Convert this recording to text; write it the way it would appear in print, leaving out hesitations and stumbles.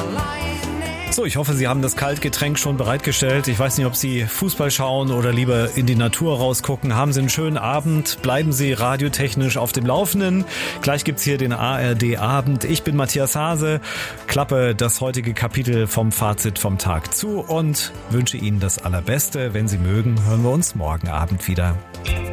So, ich hoffe, Sie haben das Kaltgetränk schon bereitgestellt. Ich weiß nicht, ob Sie Fußball schauen oder lieber in die Natur rausgucken. Haben Sie einen schönen Abend. Bleiben Sie radiotechnisch auf dem Laufenden. Gleich gibt's hier den ARD-Abend. Ich bin Matthias Hase, klappe das heutige Kapitel vom Fazit vom Tag zu und wünsche Ihnen das Allerbeste. Wenn Sie mögen, hören wir uns morgen Abend wieder.